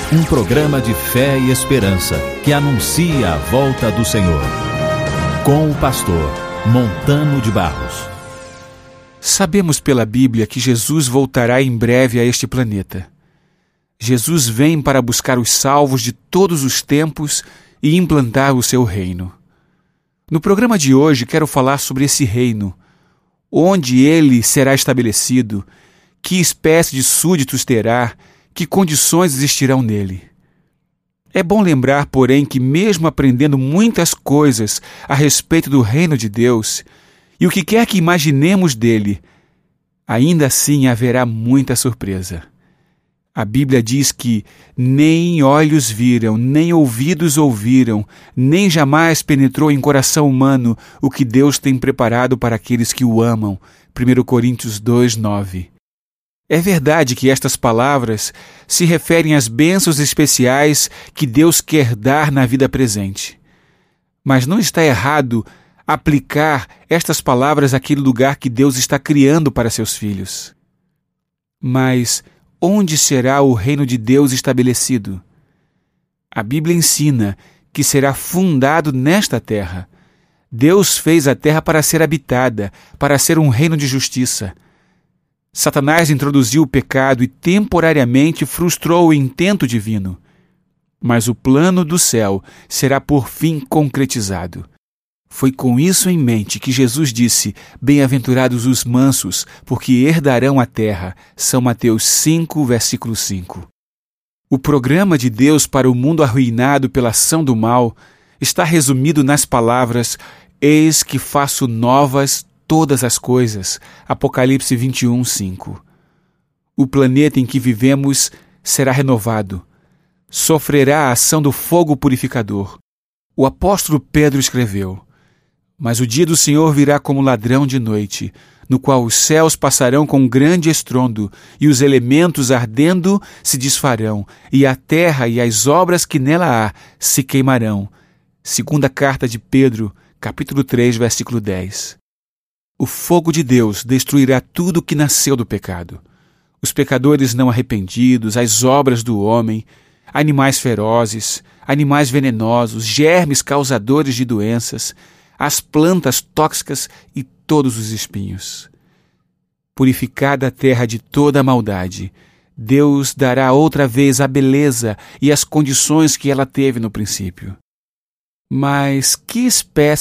Um programa de fé e esperança que anuncia a volta do Senhor. Com o pastor Montano de Barros. Sabemos pela Bíblia que Jesus voltará em breve a este planeta. Jesus vem para buscar os salvos de todos os tempos e implantar o seu reino. No programa de hoje quero falar sobre esse reino, onde ele será estabelecido, que espécie de súditos terá, que condições existirão nele. É bom lembrar, porém, que mesmo aprendendo muitas coisas a respeito do reino de Deus e o que quer que imaginemos dele, ainda assim haverá muita surpresa. A Bíblia diz que nem olhos viram, nem ouvidos ouviram, nem jamais penetrou em coração humano o que Deus tem preparado para aqueles que o amam. 1 Coríntios 2:9. É verdade que estas palavras se referem às bênçãos especiais que Deus quer dar na vida presente. Mas não está errado aplicar estas palavras àquele lugar que Deus está criando para seus filhos. Mas onde será o reino de Deus estabelecido? A Bíblia ensina que será fundado nesta terra. Deus fez a terra para ser habitada, para ser um reino de justiça. Satanás introduziu o pecado e temporariamente frustrou o intento divino. Mas o plano do céu será por fim concretizado. Foi com isso em mente que Jesus disse: "Bem-aventurados os mansos, porque herdarão a terra." São Mateus 5, versículo 5. O programa de Deus para o mundo arruinado pela ação do mal está resumido nas palavras: "Eis que faço novas todas as coisas." Apocalipse 21, 5. O planeta em que vivemos será renovado. Sofrerá a ação do fogo purificador. O apóstolo Pedro escreveu: "Mas o dia do Senhor virá como ladrão de noite, no qual os céus passarão com grande estrondo, e os elementos ardendo se desfarão, e a terra e as obras que nela há se queimarão." Segunda carta de Pedro, capítulo 3, versículo 10. O fogo de Deus destruirá tudo que nasceu do pecado. Os pecadores não arrependidos, as obras do homem, animais ferozes, animais venenosos, germes causadores de doenças, as plantas tóxicas e todos os espinhos. Purificada a terra de toda a maldade, Deus dará outra vez a beleza e as condições que ela teve no princípio. Mas que espécie